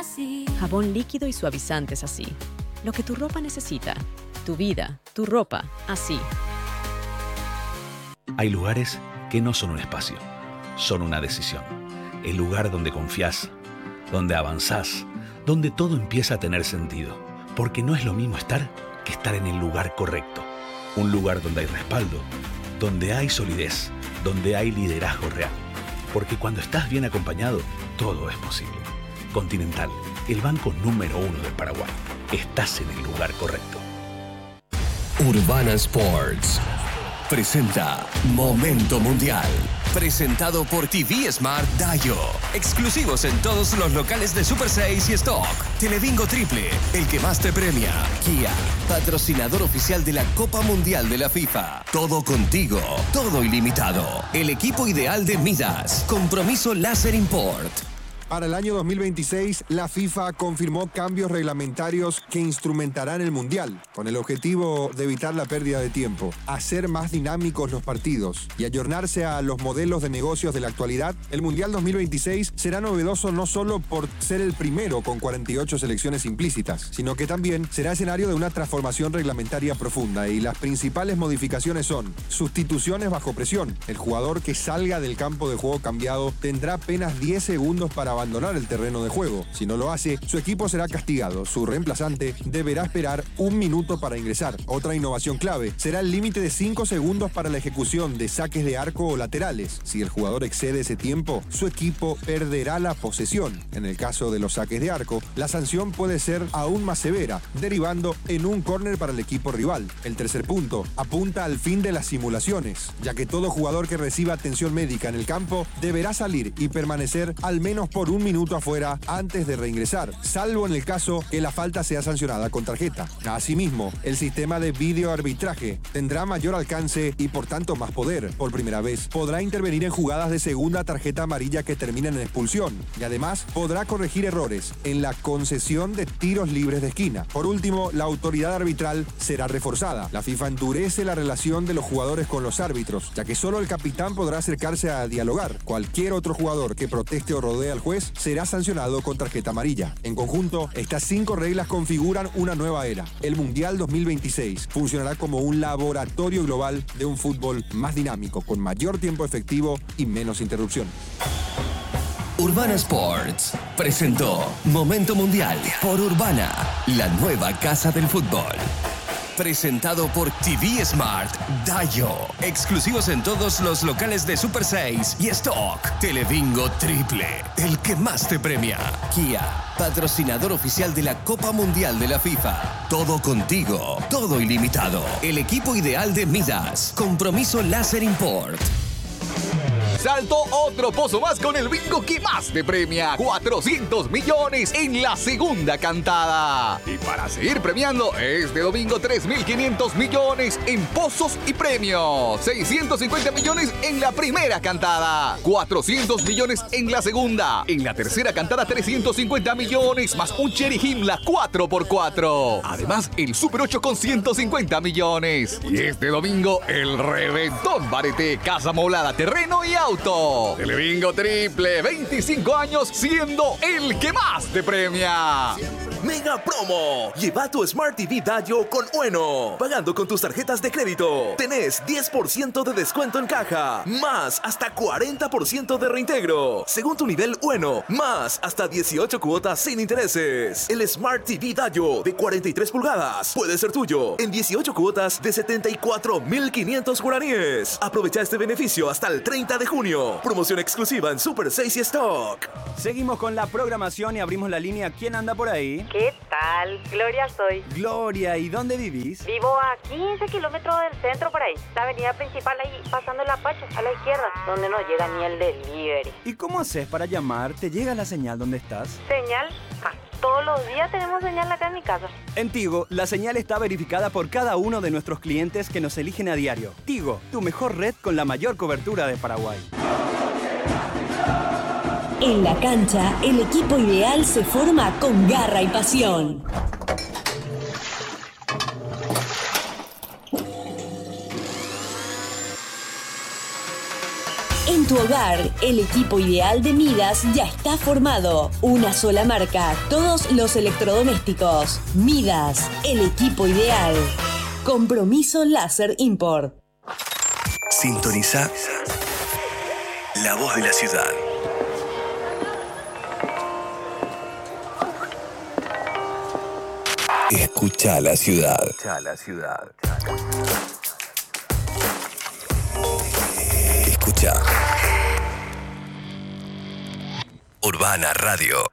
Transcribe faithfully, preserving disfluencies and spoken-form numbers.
así. Jabón líquido y suavizantes así. Lo que tu ropa necesita. Tu vida, tu ropa, así. Hay lugares que no son un espacio, son una decisión. El lugar donde confías, donde avanzás, donde todo empieza a tener sentido. Porque no es lo mismo estar que estar en el lugar correcto. Un lugar donde hay respaldo, donde hay solidez, donde hay liderazgo real. Porque cuando estás bien acompañado, todo es posible. Continental, el banco número uno del Paraguay. Estás en el lugar correcto. Urbana Sports presenta Momento Mundial. Presentado por T V Smart Dayo. Exclusivos en todos los locales de Super seis y Stock. Telebingo Triple, el que más te premia. Kia, patrocinador oficial de la Copa Mundial de la FIFA. Todo contigo, todo ilimitado. El equipo ideal de Midas. Compromiso Láser Import. Para el año dos mil veintiséis, la FIFA confirmó cambios reglamentarios que instrumentarán el Mundial, con el objetivo de evitar la pérdida de tiempo, hacer más dinámicos los partidos y ayornarse a los modelos de negocios de la actualidad. El Mundial dos mil veintiséis será novedoso no solo por ser el primero con cuarenta y ocho selecciones implícitas, sino que también será escenario de una transformación reglamentaria profunda, y las principales modificaciones son sustituciones bajo presión. El jugador que salga del campo de juego cambiado tendrá apenas diez segundos para abandonar el terreno de juego. Si no lo hace, su equipo será castigado. Su reemplazante deberá esperar un minuto para ingresar. Otra innovación clave será el límite de cinco segundos para la ejecución de saques de arco o laterales. Si el jugador excede ese tiempo, su equipo perderá la posesión. En el caso de los saques de arco, la sanción puede ser aún más severa, derivando en un córner para el equipo rival. El tercer punto apunta al fin de las simulaciones, ya que todo jugador que reciba atención médica en el campo deberá salir y permanecer al menos por un minuto afuera antes de reingresar, salvo en el caso que la falta sea sancionada con tarjeta. Asimismo, el sistema de videoarbitraje tendrá mayor alcance y por tanto más poder. Por primera vez, podrá intervenir en jugadas de segunda tarjeta amarilla que terminen en expulsión, y además podrá corregir errores en la concesión de tiros libres de esquina. Por último, la autoridad arbitral será reforzada. La FIFA endurece la relación de los jugadores con los árbitros, ya que solo el capitán podrá acercarse a dialogar. Cualquier otro jugador que proteste o rodee al juez será sancionado con tarjeta amarilla. En conjunto, estas cinco reglas configuran una nueva era. El Mundial dos mil veintiséis funcionará como un laboratorio global de un fútbol más dinámico, con mayor tiempo efectivo y menos interrupción. Urbana Sports presentó Momento Mundial por Urbana, la nueva casa del fútbol. Presentado por T V Smart Dayo. Exclusivos en todos los locales de Super seis y Stock. Telebingo Triple, el que más te premia. Kia, patrocinador oficial de la Copa Mundial de la FIFA. Todo contigo, todo ilimitado. El equipo ideal de Midas. Compromiso Láser Import. Saltó otro pozo más con el bingo que más te premia. cuatrocientos millones en la segunda cantada. Y para seguir premiando, este domingo tres mil quinientos millones en pozos y premios. seiscientos cincuenta millones en la primera cantada. cuatrocientos millones en la segunda. En la tercera cantada trescientos cincuenta millones más un Cherry Himla cuatro por cuatro. Además, el Super ocho con ciento cincuenta millones. Y este domingo, el reventón Barete, casa moblada, terreno y auto. Telebingo Triple, veinticinco años siendo el que más te premia. Mega promo. Lleva tu Smart T V Dayo con Ueno. Pagando con tus tarjetas de crédito, tenés diez por ciento de descuento en caja, más hasta cuarenta por ciento de reintegro. Según tu nivel Ueno, más hasta dieciocho cuotas sin intereses. El Smart T V Dayo de cuarenta y tres pulgadas puede ser tuyo en dieciocho cuotas de setenta y cuatro mil quinientos guaraníes. Aprovecha este beneficio hasta el treinta de junio. Promoción exclusiva en Super seis y Stock. Seguimos con la programación y abrimos la línea. ¿Quién anda por ahí? ¿Qué tal? Gloria soy. Gloria, ¿y dónde vivís? Vivo a quince kilómetros del centro por ahí. La avenida principal ahí, pasando la Pacho, a la izquierda, donde no llega ni el delivery. ¿Y cómo haces para llamar? ¿Te llega la señal donde estás? ¿Señal? Ah, todos los días tenemos señal acá en mi casa. En Tigo, la señal está verificada por cada uno de nuestros clientes que nos eligen a diario. Tigo, tu mejor red con la mayor cobertura de Paraguay. En la cancha, el equipo ideal se forma con garra y pasión. En En tu hogar, el equipo ideal de Midas ya está formado. Una sola marca, todos los electrodomésticos. Midas, el equipo ideal. Compromiso Láser Import. Sintoniza la voz de la ciudad. Escucha la ciudad. Escucha la ciudad. Escucha. Urbana Radio.